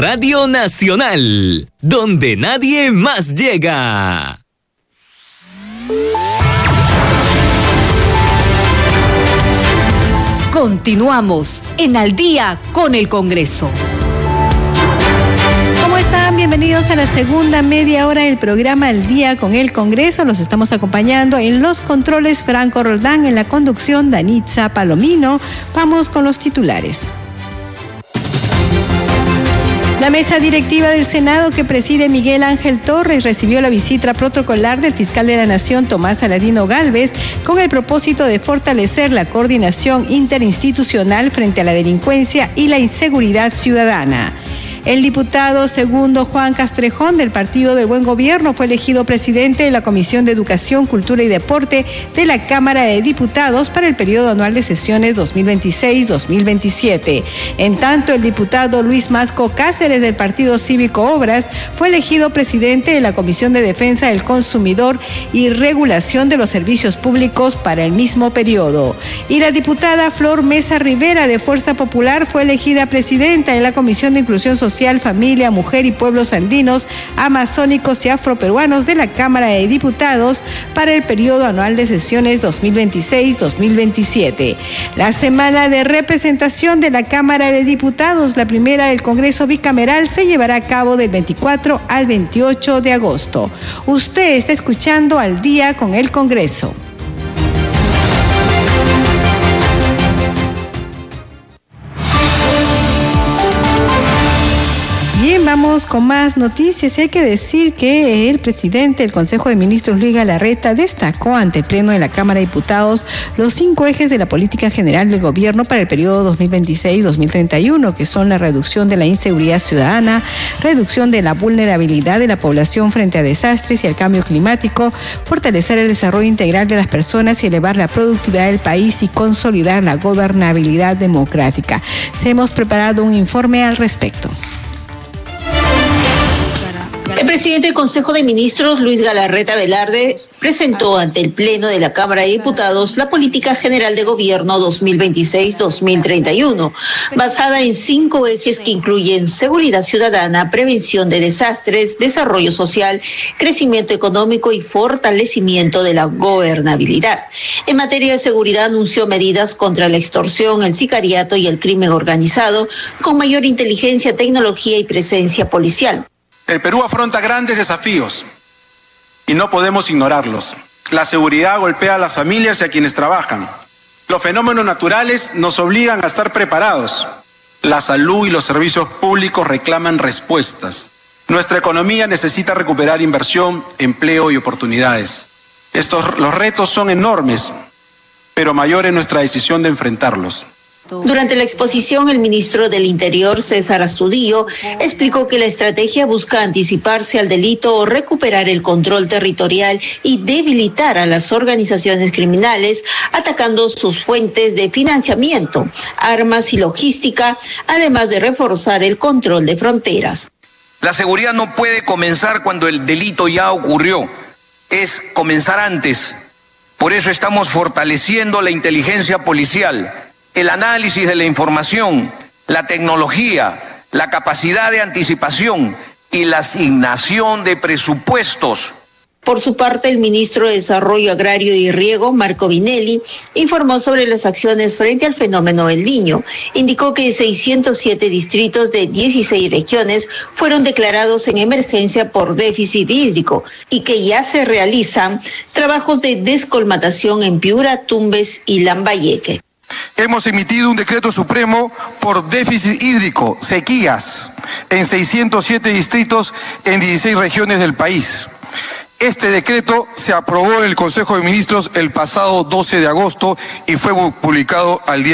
Radio Nacional, donde nadie más llega. Continuamos en Al Día con el Congreso. ¿Cómo están? Bienvenidos a la segunda media hora del programa Al Día con el Congreso. Los estamos acompañando en los controles Franco Roldán, en la conducción Danitza Palomino. Vamos con los titulares. La mesa directiva del Senado, que preside Miguel Ángel Torres, recibió la visita protocolar del fiscal de la Nación, Tomás Aladino Gálvez, con el propósito de fortalecer la coordinación interinstitucional frente a la delincuencia y la inseguridad ciudadana. El diputado segundo Juan Castrejón, del Partido del Buen Gobierno, fue elegido presidente de la Comisión de Educación, Cultura y Deporte de la Cámara de Diputados para el periodo anual de sesiones 2026-2027. En tanto, el diputado Luis Masco Cáceres, del Partido Cívico Obras, fue elegido presidente de la Comisión de Defensa del Consumidor y Regulación de los Servicios Públicos para el mismo periodo. Y la diputada Flor Mesa Rivera, de Fuerza Popular, fue elegida presidenta de la Comisión de Inclusión Social, Familia, Mujer y Pueblos Andinos, Amazónicos y Afroperuanos de la Cámara de Diputados para el periodo anual de sesiones 2026-2027. La semana de representación de la Cámara de Diputados, la primera del Congreso Bicameral, se llevará a cabo del 24 al 28 de agosto. Usted está escuchando Al Día con el Congreso. Bien, vamos con más noticias. Hay que decir que el presidente del Consejo de Ministros, Luis Galarreta, destacó ante el Pleno de la Cámara de Diputados los 5 ejes de la política general del gobierno para el periodo 2026-2031, que son la reducción de la inseguridad ciudadana, reducción de la vulnerabilidad de la población frente a desastres y al cambio climático, fortalecer el desarrollo integral de las personas y elevar la productividad del país y consolidar la gobernabilidad democrática. Se hemos preparado un informe al respecto. El presidente del Consejo de Ministros, Luis Galarreta Velarde, presentó ante el Pleno de la Cámara de Diputados la Política General de Gobierno 2026-2031, basada en 5 ejes que incluyen seguridad ciudadana, prevención de desastres, desarrollo social, crecimiento económico y fortalecimiento de la gobernabilidad. En materia de seguridad, anunció medidas contra la extorsión, el sicariato y el crimen organizado, con mayor inteligencia, tecnología y presencia policial. El Perú afronta grandes desafíos y no podemos ignorarlos. La seguridad golpea a las familias y a quienes trabajan. Los fenómenos naturales nos obligan a estar preparados. La salud y los servicios públicos reclaman respuestas. Nuestra economía necesita recuperar inversión, empleo y oportunidades. Los retos son enormes, pero mayor es nuestra decisión de enfrentarlos. Durante la exposición, el ministro del Interior, César Astudillo, explicó que la estrategia busca anticiparse al delito o recuperar el control territorial y debilitar a las organizaciones criminales, atacando sus fuentes de financiamiento, armas y logística, además de reforzar el control de fronteras. La seguridad no puede comenzar cuando el delito ya ocurrió, es comenzar antes. Por eso estamos fortaleciendo la inteligencia policial, el análisis de la información, la tecnología, la capacidad de anticipación y la asignación de presupuestos. Por su parte, el ministro de Desarrollo Agrario y Riego, Marco Vinelli, informó sobre las acciones frente al fenómeno El Niño. Indicó que 607 distritos de 16 regiones fueron declarados en emergencia por déficit hídrico y que ya se realizan trabajos de descolmatación en Piura, Tumbes y Lambayeque. Hemos emitido un decreto supremo por déficit hídrico, sequías, en 607 distritos en 16 regiones del país. Este decreto se aprobó en el Consejo de Ministros el pasado 12 de agosto y fue publicado al día